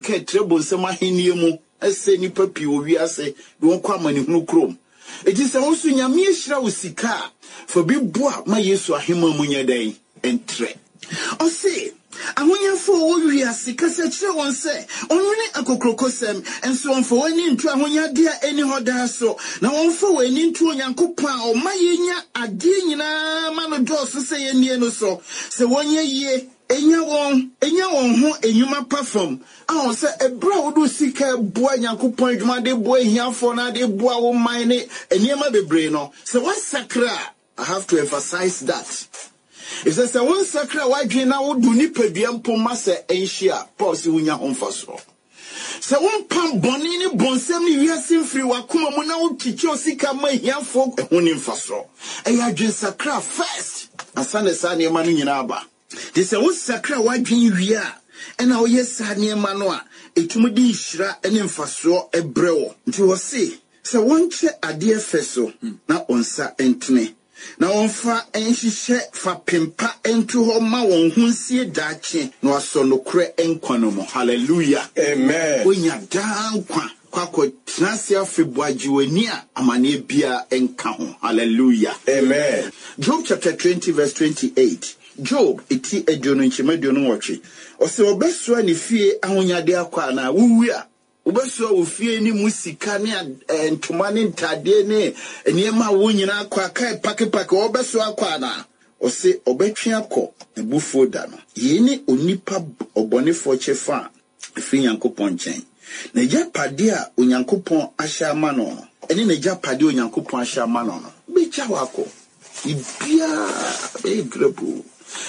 sika treble sema henie mu ese nipa pi owi ase de won kwa mani hunu krom eti se won so nyame ehira wo sika for bi boa ma Yesu ahema mu nyadan entre o se ahonyafo owi ase kase kire won se onwene akokrokosem enso won fo wani ntu ahonyade a eni hoda so na won fo wani ntu onyankopon o ma yenya ade nyina ma no doso se yenie no so se wonye ye enya won ho enyuma perform ahon se ebra wodo sika boa nyankopon dwuma de boa hiafo na de boa wo man ne eniema bebre no se what sakra I have to emphasize that if there's a one sakra wadwe na wodu ni padua mpoma se enhia Paul se wunya homfaso se won pam boni ni bonsem ni wiase mfiri wakoma mu na wotiche sika ma hiafo ehuni mfaso eya dwen sakra first asane sa ne ma no nyina aba this a sakra wadwen wia ena oye sa ne ma no a etumudi nhira ene mfaso ebrewo nti wo se wonche ade efeso na onsa entene na onfa enhihye fa pempa ento ho ma won hunsie daache na waso nokre enkwano mo hallelujah amen onya dankwa kwako trasia february wani a amane bia enka ho hallelujah amen Job chapter 20 verse 28 Job eti ejono nchimadio watwe o se obeso ni fie ahonyade akwa na wuwu a obeso wo fie ni musika ne ntoma ne ntade ne eniema wo nyina akwa kai pakepake obeso akwa na o se obetwe akọ ebufo da no ye ni onipa obonefo chefa efi Nyankopon chen na japade a onyankopon ahya ma no eni na japade onyankopon ahya ma no bicha wako ibia be grebu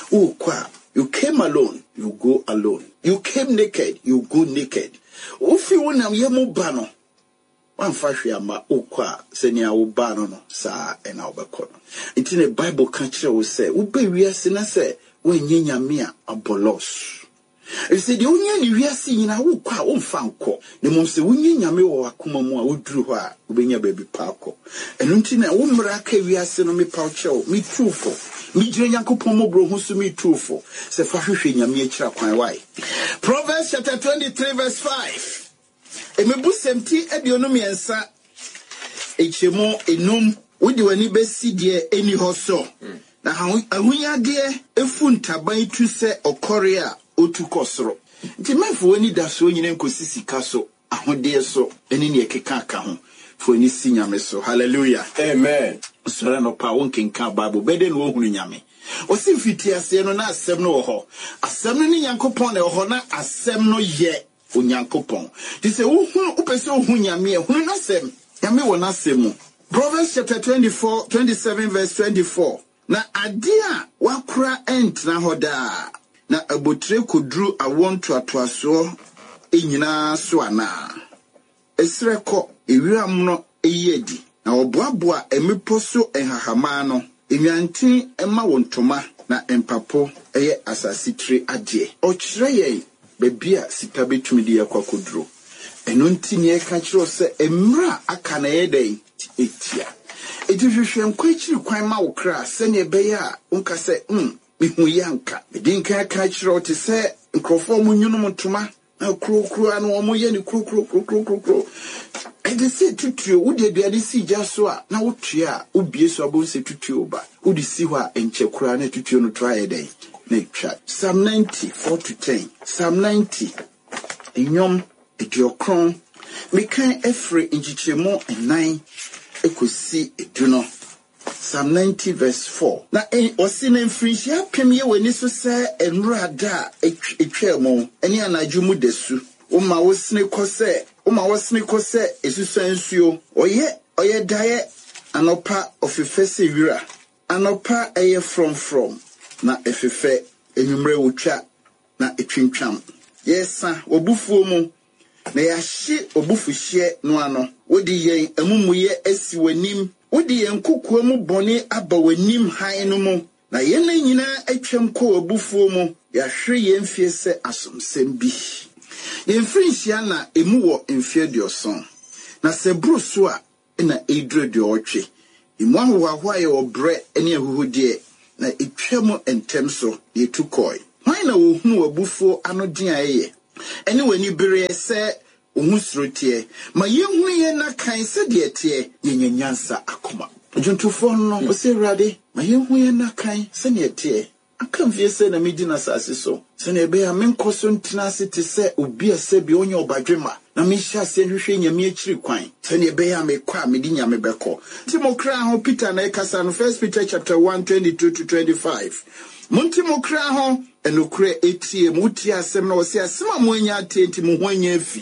you came alone, you go alone. You came naked, you go naked. Ufi wona yemu bano. Wan fahwe ama ukwa senia wo bano no sa ena obekono. Nti ne Bible kan kire wo se ube wiase na se wenye nyame a abolos. If said you onye ni wiase nyina wo kwa wo mfa nko. Ne mom se wonye nyame wo akoma mu a woduru ho a ubenya baby pa akọ. Enu nti na wo mra ka wiase no me pa oche me truthful. Mi jire Nyankopon mobro ho so me truthful. Se fa hwehwe nyame akira kwan why. Proverbs chapter 23 verse 5. Emebu semti edionum yensa echemo enum wodi wani besi de eni ho so. Na ahunyade efu ntaban tu se okore a otu kosoro. Nti mafo wani da so nyine nkosisi ka so ahode so eni ne ekeka aka ho. For any sinyame so hallelujah amen sora no pa won kenka bible beden wo hunu nyame o si fiti ase no na asem no ho asem no ni Nyankopon na ho na asem no ye onyankopon ti se wo hunu opese wo hunu nyame hunu na asem nyame wo na asem Proverbs chapter 27 verse 24 na adia wakura entra hoda na abotre kodru awon to atoaso enyina so ana esreko ewiram no eyedi na oboaboa emipo so enhahama no enwantin ema wontoma na empapo eye asasitire ade o kire ye bebia sika betumi de yakwakodro eno ntini e ka kire se emra aka na yedai etia ejihwehwe nkwachiri kwan ma wo kra se ne beya unka se mihu yanka medinka ka kire o te se nkrofo mu nyunu motoma na kro anu omo ye ni kro and they say tutu wo de duade si jaso a na wo tua obie so abo se tutu oba wo di si ho a enche kura na tutu no try den na twa Psalm 90:4-10 Psalm 90 enyom ediokron mekan efre nchichemo enan ekosi eduno Psalm 90 verse 4 na osi na mfrinhia pem ye wani so se enrada etwemo eni anajumu desu Uma wasne kose esusansuo oye daye anopa ofefese wira anopa eye from na efefe enwumre wotwa na etwintwam yesa obufuo mu na yahye obufuhye no ano wodi yen amumuye asi wanim wodi yen kokua mu bone aba wanim han no mu na yen nyina atwam ko obufuo mu yahwe yen fie se asomsem bi Yemfrinhia na emu wo mfie dioson na sebru so a na edre de otwe emu ahwa ye obre ene ahuhudie na etwam entem so ye tukoi hwan na wo hunu wabufuo ano din aye Anyway, ni bere se umusrotie. Ma yenhunu ye na kan se de tie nyenyansa akoma. Juntufoɔ no ɔsɛ Awurade ma yenhunu ye na kan se ne tie. Aka mfie se na medi na sase so. Se na ebe ya menkɔ so ntina ase te se obi ase bi onye obadwema. Na me hya se hwehwe nyame akiri kwan. Se na ebe ya mekɔ a medi nyame bɛkɔ. Timokra ho Peter na ekasa no 1 Peter chapter 1:22 to 25. Munti mokra ho enokre etie muti asem na ɔsɛ asem a mo anya atenti mo ho anya afi.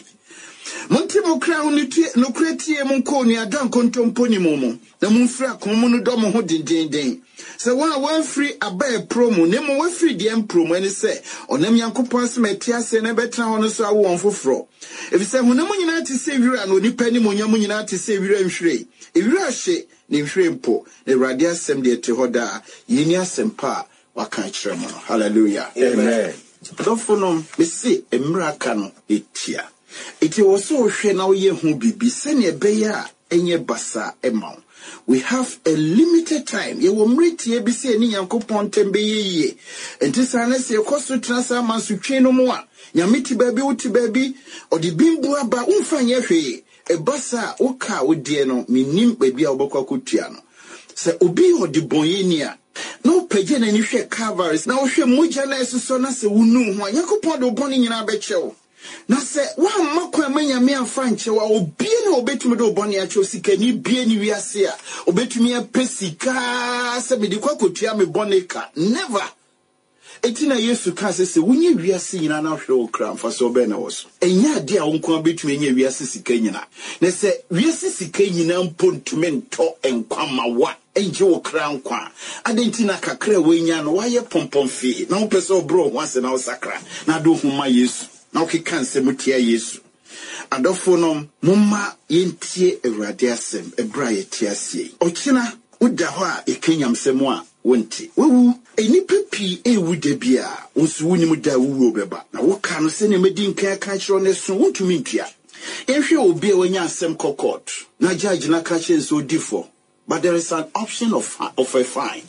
Munti mokra ho nokre tie mo ko ni adan kontompo ni mo na mumfra komo no dɔ mo ho dindindin. Se one free abaye promo nemo we free DM promo any say onam yankopon asem atia se na betra ho no so awo on foforo. If say honam nyina te se wira no nipa ni monyam nyina te se wira nhwire. Ewira hye ne nhwire mpo. Awurade asem de te hoda yeni asem pa waka kire mo. Hallelujah. Amen. Dofonom me se emraka no etia. Iti wo so hwe na wo ye hu bibi se ne beya enye basa emaw. We have a limited time. You will meet ye be say ni yankopon tembe ye. Enti sana se ekoso trasa mansutwe no mo a. Nyamiti baby uti baby or the bimbu aba umfa nye hwe. E basa oka odie no minim baby a obokwa kutua no. Se obi odi bonye ni a. No peje na ni hwe Calvaries na wo hwe mogya na esoso na se wunu ho. Yankopon do boni nyina bechewo. Na se wa makwa manyame afa nchewa obie na obetumi do boni acho sika ni bie ni wiase a obetumi apesika se me de kwakotua me boneka never. Etina Yesu ka se wunye wiase nyina na hwe okra mfa so be na woso enya ade a wonko abetumi enya wiase sika nyina na se wiase sika nyina mpontume nto enkwamawa enje okra nkwa adentina kakra wenya no waye pompomfi na wo pese obro ho ase na osakra na do huma Yesu na okika nsemutia Yesu adofo no mumma yentie Awurade asem ebra yetie asie okina uda ho a ekanyam semu a wonti wewu enipa pi ewu da bia wonsu wunim da wuwo beba na woka no se ne medi nka ka kiro ne so wontumi ntua ehwe obi a wanya asem kokot na judge na ka chen so difo but there is an option of a fine.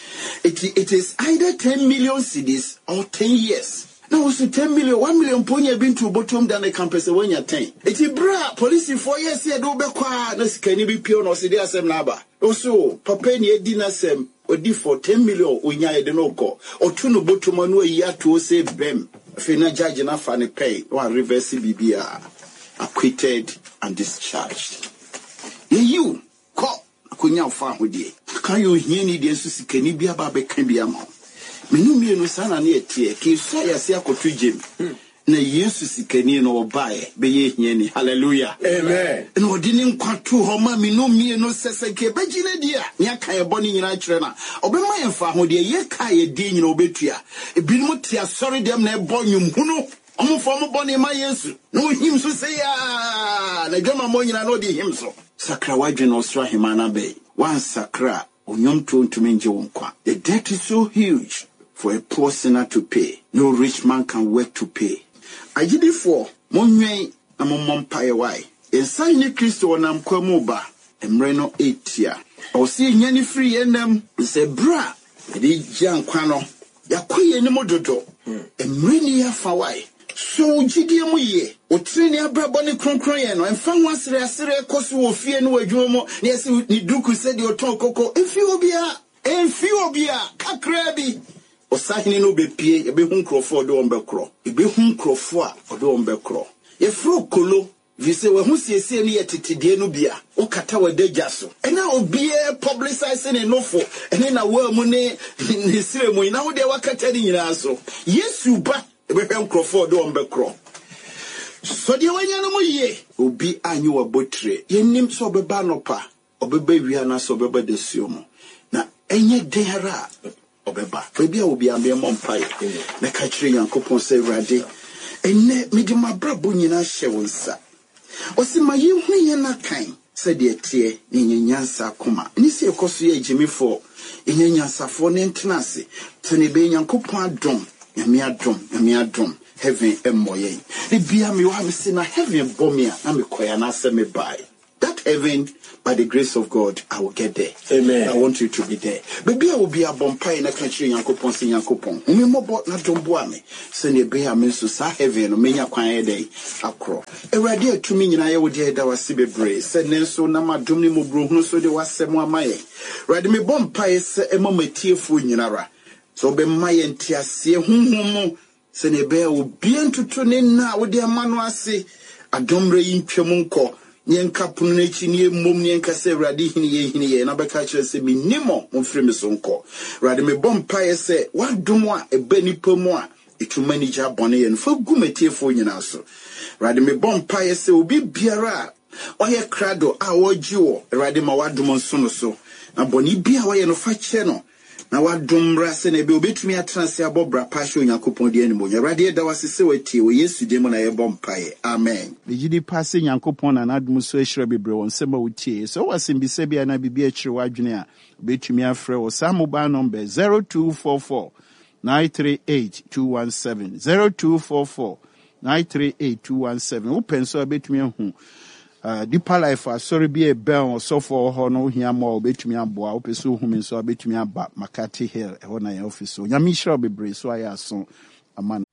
It is either 10 million cedis or 10 years. Now also 10 million, 1 million ponya been to bottom than a campus when you're 10. It is bra police 4 years here do be kwa na sikani bi pio no se dey asem naba. Also papa ni edina sem odi for 10 million onya ye de no ko. Otu no bottom anu ya to say bem. Fe na judge na fa ne pay one reverse bibia acquitted and discharged. You ko kunya fa hodie. Kan you hie ni de so sikani bi aba be kan bi ama. Menu mienu sana na etie ke so ya se akotu gem na Yesu sikani no obae be ye hiani. Hallelujah. Amen. Na odini nkwato ho ma menu mienu seseke begine dia nya kan eboni nyina kire na obema yemfa ho de ye ka ye di nyina obetua ebinum tia sorry dem na ebo nwum hunu omufo mo boni ma Yesu no him so say ya na dwama mo nyina no di him so sakra wadwe no so ahimana be wan sakra onyom tontum nje wonkwa. The debt is so huge for a poor sinner to pay. No rich man can work to pay. Agidifo monwen na mompae wai ensan ni Kristo nam kwamu ba emre no etia o se nyani free enam se bra de jankwa no yakoye ni mododo emre ni afa wai so gidie mu ye o treni abrabo ne kronkron ye no emfa ho asere koso wo fie no wadwuma mo na yesi ni duku se de oton koko efi obia kakra bi osahini no bepie ebe hu nkrofo de ombekro ebe hu nkrofo a de ombekro ye fro kolo vise we hu siesie ni yetetide no bia o kata wadagya so ena obie publicize ne nofo ene na wa mu ne sire mu na wo de wakata ni nyina so Yesu ba ebe hwe nkrofo de ombekro so de wanya no mu ye obi anyi wa botre yenim so obeba no pa obeba wia na so obeba desio mu na enye dehara obeba baby obi ambe mompai na ka kire yankopon se Awurade enne medi mabrabo nyina hye wonsa osima ye hu ye na kan se de tie ni nyansa koma ni se ekoso ye jimifo nyansafo ne ntenase te ne be yankopon adom nyame adom heaven emoye e bia me wa me se na heaven bomia na me koya na se me bai That heaven, by the grace of God, I will get there. Amen. I want you to be there. Baby, I will be a bompire in a country, Yankopon, Sin Yankopon. Umimo not don't boame. Send a bear means to sa heaven, or many a quiet day. Acro. A radia to me, and I would hear that was Sibe Bray. Said Nelson, Nama Dumni Mubru, so there was Semua Maye. Radime bompire, say a moment tearful in Yara. So be my and Tia see whom send a bear will be into tuning now with their manuasi. A dombre in Piamunko. Nyenka punechi ni mum nyenka se radi hini ye na beka kire se minimo mfiri me sonko radi me bompa ye se wadom a eba nipa mu a etu manager bone ye no fa gumetiefo nyina so radi me bompa ye se obi biara oye krado a woji wo radi ma wadom nso no so na bone bia woye no fa kire no na wadom rase na be obetumi atranse abobra pasho Nyankopon de animo Awurade da wasese watie wo Yesu de mu na ye bompae amen Bigidi passe Nyankopon na nadum so ehira bebre won sema wutie so wasimbise bia na bibia akire wadwene a obetumi afrɛ wo sa mobile number 0244 938217 0244 938217 wo penso obetumi ahu Deeper Life sorry be a bell so for hono here more betumi aboa opeso hu me so betumi aba Makati Hill e ho na office so nyame hira bebre so aya so ama